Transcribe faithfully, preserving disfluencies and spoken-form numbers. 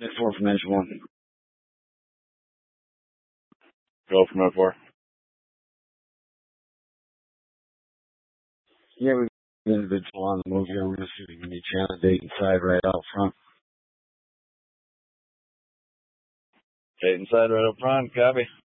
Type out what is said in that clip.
Nick four from engine one. Go from oh four. Yeah, we've got an individual on the move here. We're going to see if we can meet you on the Dayton side right out front. Dayton side right up front, copy.